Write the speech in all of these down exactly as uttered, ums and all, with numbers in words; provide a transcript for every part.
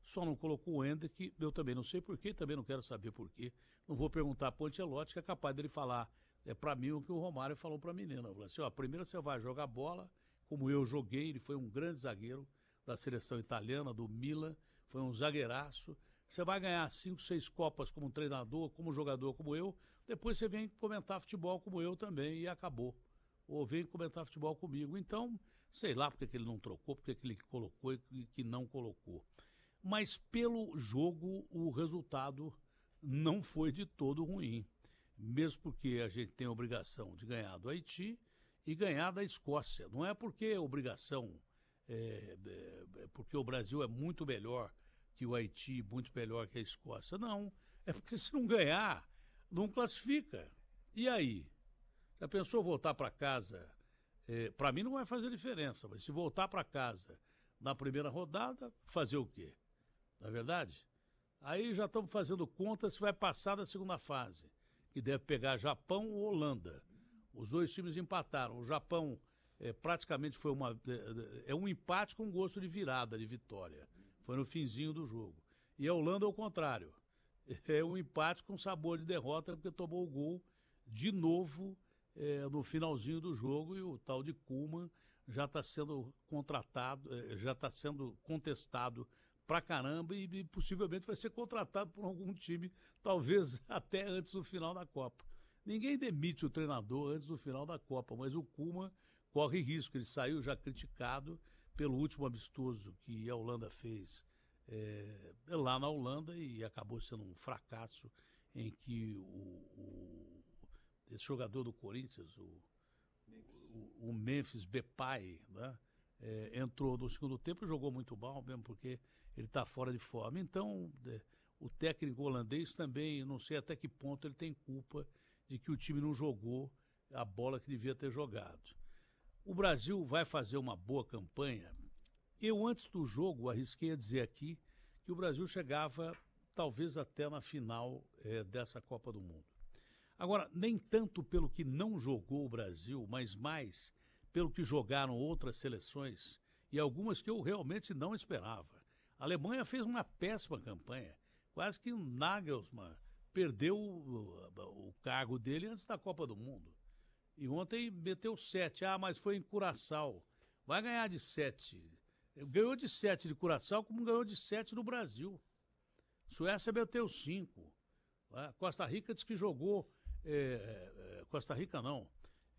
só não colocou o Hendrick, eu também não sei porquê, também não quero saber porquê. Não vou perguntar para o Ancelotti, que é capaz dele falar, é para mim o que o Romário falou para a menina. Falou assim, ó, primeiro você vai jogar bola, como eu joguei, ele foi um grande zagueiro da seleção italiana, do Milan, foi um zagueiraço. Você vai ganhar cinco, seis copas como treinador, como jogador como eu, depois você vem comentar futebol como eu também e acabou. Ou vem comentar futebol comigo. Então, sei lá porque que ele não trocou, porque que ele colocou e que não colocou. Mas pelo jogo, o resultado não foi de todo ruim. Mesmo porque a gente tem a obrigação de ganhar do Haiti e ganhar da Escócia. Não é porque é obrigação, é, é, é porque o Brasil é muito melhor que o Haiti, muito melhor que a Escócia. Não, é porque se não ganhar, não classifica. E aí? Já pensou voltar para casa? É, para mim não vai fazer diferença, mas se voltar para casa na primeira rodada, fazer o quê? Não é verdade? Aí já estamos fazendo conta se vai passar da segunda fase, que deve pegar Japão ou Holanda. Os dois times empataram. O Japão é, praticamente foi uma, é, é um empate com gosto de virada, de vitória. Foi no finzinho do jogo. E a Holanda é o contrário. É um empate com sabor de derrota, porque tomou o gol de novo é, no finalzinho do jogo, e o tal de Koeman já está sendo contratado, é, já está sendo contestado pra caramba e, e possivelmente vai ser contratado por algum time, talvez até antes do final da Copa. Ninguém demite o treinador antes do final da Copa, mas o Koeman corre risco. Ele saiu já criticado pelo último amistoso que a Holanda fez é, lá na Holanda e acabou sendo um fracasso em que o, o esse jogador do Corinthians, o, o, o Memphis Depay, né, é, entrou no segundo tempo e jogou muito mal, mesmo porque ele está fora de forma. Então, é, o técnico holandês também, não sei até que ponto ele tem culpa de que o time não jogou a bola que devia ter jogado. O Brasil vai fazer uma boa campanha. Eu, antes do jogo, arrisquei a dizer aqui que o Brasil chegava talvez até na final é, dessa Copa do Mundo. Agora, nem tanto pelo que não jogou o Brasil, mas mais pelo que jogaram outras seleções, e algumas que eu realmente não esperava. A Alemanha fez uma péssima campanha, quase que o Nagelsmann perdeu o, o cargo dele antes da Copa do Mundo. E ontem meteu sete. Ah, mas foi em Curaçao. Vai ganhar de sete. Ganhou de sete de Curaçao, como ganhou de sete no Brasil. Suécia meteu cinco. Costa Rica disse que jogou... É, é, Costa Rica não.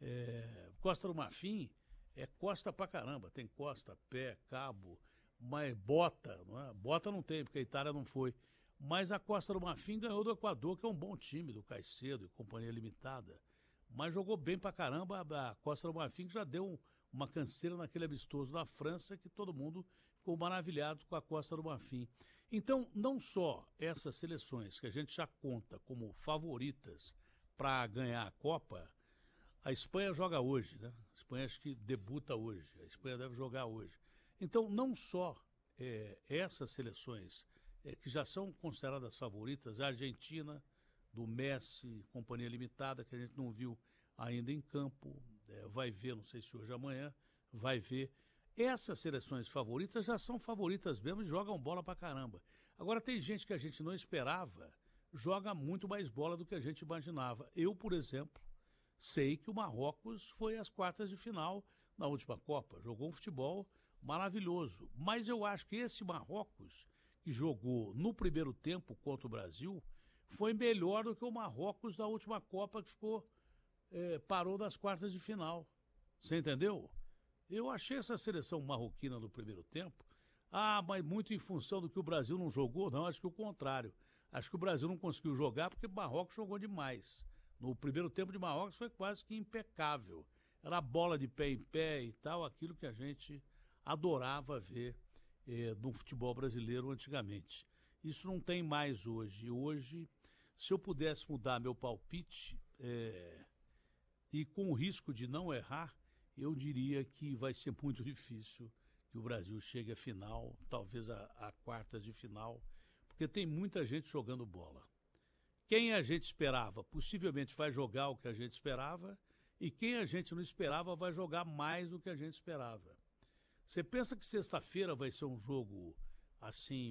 É, Costa do Marfim é costa pra caramba. Tem costa, pé, cabo, mas bota. Não é? Bota não tem, porque a Itália não foi. Mas a Costa do Marfim ganhou do Equador, que é um bom time, do Caicedo e Companhia Limitada. Mas jogou bem pra caramba a Costa do Marfim, que já deu uma canseira naquele amistoso na França, que todo mundo ficou maravilhado com a Costa do Marfim. Então, não só essas seleções que a gente já conta como favoritas para ganhar a Copa, a Espanha joga hoje, né? A Espanha acho que debuta hoje, a Espanha deve jogar hoje. Então, não só é, essas seleções é, que já são consideradas favoritas, a Argentina, do Messi, Companhia Limitada, que a gente não viu ainda em campo, é, vai ver, não sei se hoje ou amanhã, vai ver. Essas seleções favoritas já são favoritas mesmo e jogam bola pra caramba. Agora, tem gente que a gente não esperava, joga muito mais bola do que a gente imaginava. Eu, por exemplo, sei que o Marrocos foi às quartas de final na última Copa, jogou um futebol maravilhoso, mas eu acho que esse Marrocos que jogou no primeiro tempo contra o Brasil foi melhor do que o Marrocos da última Copa que ficou, é, parou das quartas de final. Você entendeu? Eu achei essa seleção marroquina no primeiro tempo, ah, mas muito em função do que o Brasil não jogou. Não, acho que o contrário. Acho que o Brasil não conseguiu jogar porque o Marrocos jogou demais. No primeiro tempo de Marrocos foi quase que impecável. Era bola de pé em pé e tal, aquilo que a gente adorava ver eh, no futebol brasileiro antigamente. Isso não tem mais hoje. Hoje, se eu pudesse mudar meu palpite, eh, e com o risco de não errar, eu diria que vai ser muito difícil que o Brasil chegue à final, talvez a, a quartas de final, porque tem muita gente jogando bola. Quem a gente esperava possivelmente vai jogar o que a gente esperava, e quem a gente não esperava vai jogar mais do que a gente esperava. Você pensa que sexta-feira vai ser um jogo assim